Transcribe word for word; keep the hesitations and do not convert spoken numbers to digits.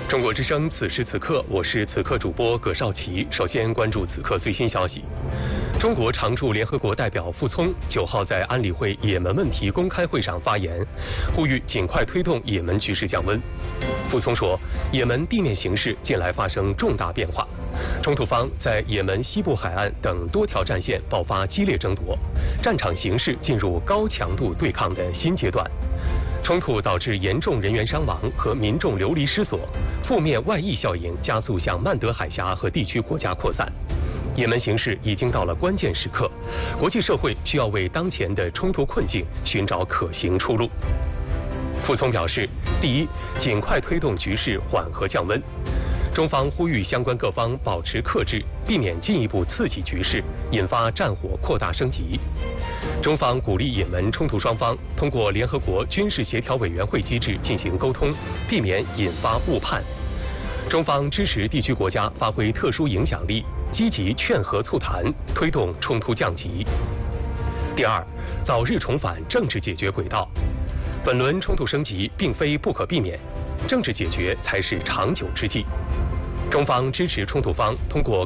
中国之声，此时此刻，我是此刻主播葛少奇。首先关注此刻最新消息。中国常驻联合国代表傅聪九号在安理会也门问题公开会上发言，呼吁尽快推动也门局势降温。傅聪说，也门地面形势近来发生重大变化，冲突方在也门西部海岸等多条战线爆发激烈争夺，战场形势进入高强度对抗的新阶段。冲突导致严重人员伤亡和民众流离失所，负面外溢效应加速向曼德海峡和地区国家扩散。也门形势已经到了关键时刻，国际社会需要为当前的冲突困境寻找可行出路。傅聪表示，第一，尽快推动局势缓和降温。中方呼吁相关各方保持克制，避免进一步刺激局势，引发战火扩大升级。中方鼓励也门冲突双方通过联合国军事协调委员会机制进行沟通，避免引发误判。中方支持地区国家发挥特殊影响力，积极劝和促谈，推动冲突降级。第二，早日重返政治解决轨道。本轮冲突升级并非不可避免，政治解决才是长久之计。中方支持冲突方通过